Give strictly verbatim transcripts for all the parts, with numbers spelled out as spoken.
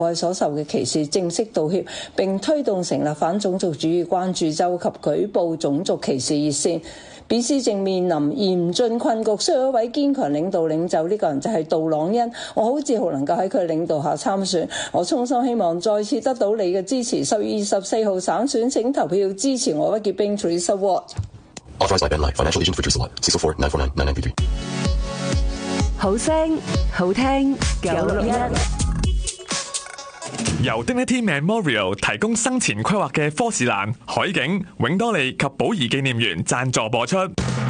外所受嘅歧視正式道歉，並推動成立反種族主義關注周及舉報種族歧視熱線。B C 正面臨嚴峻困局，需要一位堅強領導領袖，呢、這個人就係杜朗恩。我好自豪能夠喺佢領導下參選，我衷心希望再次得到你嘅支持。十月二十四號省選，請投票支持我屈傑冰 Teresa Ward。 好聲好聽九六一。 由 Dignity Memorial 提供生前規劃嘅科士蘭、海景、永多利及寶儀紀念園贊助播出。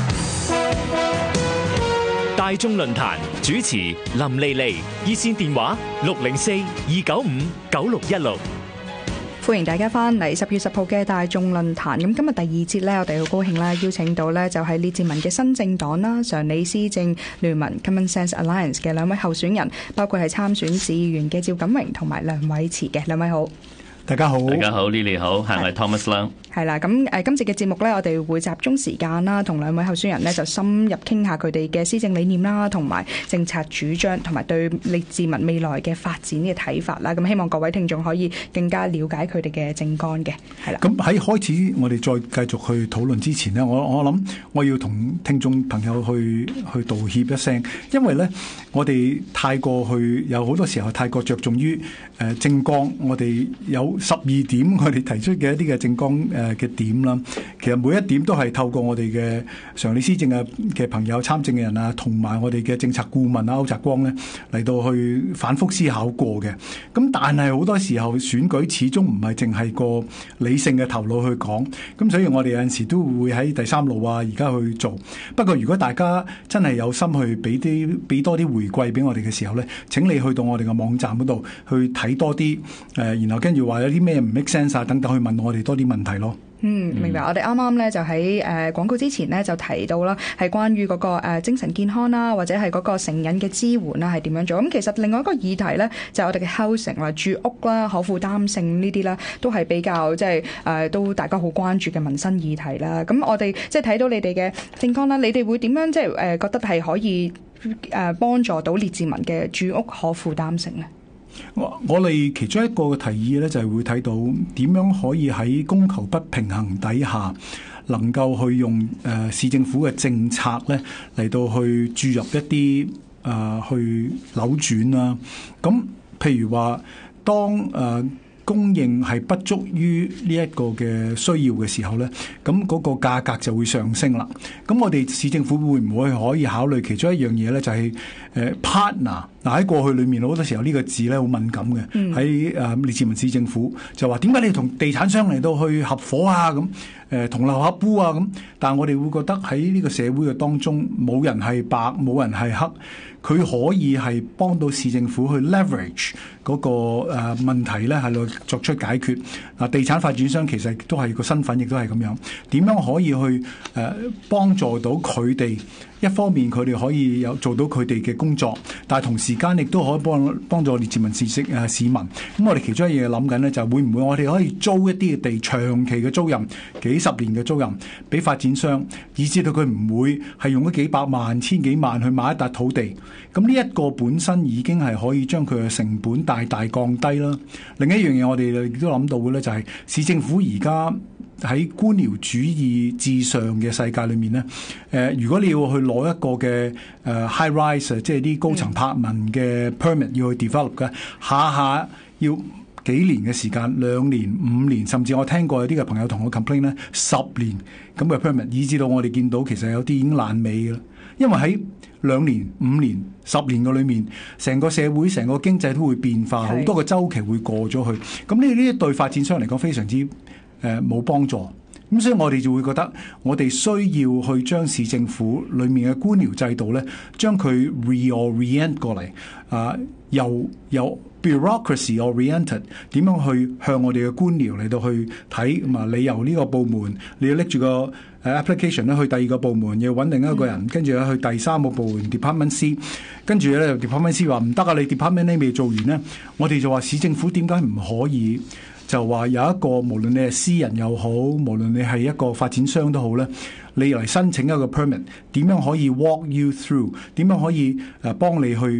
大眾論壇主持林莉莉，熱線電話六零四二九五九六一六。 歡迎大家翻嚟十月十號嘅大眾論壇。咁今日第二節呢，我哋好高興啦，邀請到呢就係列治文嘅新政黨啦，常理施政聯盟 Common Sense Alliance 嘅兩位候選人，包括係參選市議員嘅趙錦榮同埋梁偉慈嘅。兩位好。 大家好， 大家好 ，Lily 好，係我 Thomas Lang。 係啦，咁誒今次嘅節目呢，我哋會集中時間啦，同兩位候選人呢就深入傾下佢哋嘅施政理念啦，同埋政策主張，同埋對列治文未來嘅發展嘅睇法啦。咁希望各位聽眾可以更加了解佢哋嘅政綱嘅。係啦， 咁喺開始我哋再繼續去討論之前呢，我我諗我要同聽眾朋友去去道歉一聲，因為呢，我哋太過去有好多時候太過着重於誒政綱，我哋有十二點我哋提出嘅一啲嘅政綱誒嘅點啦，其實每一點都係透過我哋嘅常理施政嘅嘅朋友參政嘅人啊，同埋我哋嘅政策顧問啊歐澤光咧嚟到去反覆思考過嘅。咁但係好多時候選舉始終唔係淨係個理性嘅頭腦去講，咁所以我哋有陣時都會喺第三路啊而家去做。不過如果大家真係有心去俾啲俾多啲回饋俾我哋嘅時候咧，請你去到我哋嘅網站嗰度去睇多啲誒、呃，然後跟住話有啲咩唔 make sense 啊等等，去問我哋多啲問題咯。 嗯，明白。我哋啱啱咧就喺誒廣告之前呢，就提到啦，係關於嗰個誒精神健康啦，或者係嗰個成癮嘅支援啦，係點樣做？咁其實另外一個議題咧，就係我哋嘅 housing 啦，住屋啦，可負擔性呢啲啦，都係比較即係誒都大家好關注嘅民生議題啦。咁我哋即係睇到你哋嘅政綱啦，你哋會點樣即係誒覺得係可以誒幫助到列治文嘅住屋可負擔性咧？ 我我哋其中一個嘅提議咧，就係會睇到點樣可以喺供求不平衡底下，能夠去用誒、呃、市政府嘅政策咧嚟到去注入一啲誒、呃、去扭轉啦。咁譬如話，當誒、呃供應係不足於呢一個嘅需要嘅時候呢，咁嗰個價格就會上升啦。咁我哋市政府會唔會可以考慮其中一樣嘢呢？就係、是、誒 partner。嗱喺過去裏面好多時候呢個字咧好敏感嘅，喺誒列治文市政府就話點解你同地產商嚟到去合夥啊？咁誒同流合污啊？咁但係我哋會覺得喺呢個社會嘅當中，冇人係白，冇人係黑，佢可以係幫到市政府去 leverage 嗰個誒問題咧，係度作出解決。嗱，地產發展商其實都係個身份，亦都係咁樣。點樣可以去誒幫助到佢哋？一方面佢哋可以有做到佢哋嘅工作，但係同時間亦都可以幫幫助列治文市市誒市民。咁我哋其中一樣嘢諗緊咧，就會唔會我哋可以租一啲嘅地，長期嘅租賃，幾十年嘅租賃，俾發展商，以至到佢唔會係用咗幾百萬、千幾萬去買一笪土地。咁呢一個本身已經係可以將佢嘅成本大大降低啦。另一樣嘢我哋亦都諗到嘅咧，就係市政府而家喺官僚主義至上嘅世界裏面咧，誒、呃，如果你要去攞一個嘅誒、呃、high rise， 即係啲高層柏文嘅 permit 要去 develop 嘅，下下要幾年嘅時間，兩年、五年，甚至我聽過有啲嘅朋友同我 complain 咧，十年咁嘅 permit， 以至到我哋見到其實有啲已經爛尾嘅啦。因為喺兩年、五年、十年嘅裏面，成個社會、成個經濟都會變化，好多個周期會過咗去。咁呢呢對發展商嚟講非常之誒冇、呃、幫助。咁所以我哋就會覺得，我哋需要去將市政府裏面嘅官僚制度咧，將佢 reorient 過嚟，啊、呃，由由 bureaucracy oriented 點樣去向我哋嘅官僚嚟到去睇，咁啊，你由呢個部門你要拎住個誒 application 咧去第二個部門，要揾另一個人，跟住咧去第三個部門 department C， 跟住咧 department C 話唔得啊，你 department A 未做完咧，我哋就話市政府點解唔可以？就話有一個無論你係私人又好，無論你係一個發展商都好咧，你嚟申請一個 permit， 點樣可以 walk you through？ 點樣可以誒幫你去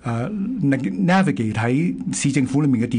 誒 navigate 喺市政府裏面嘅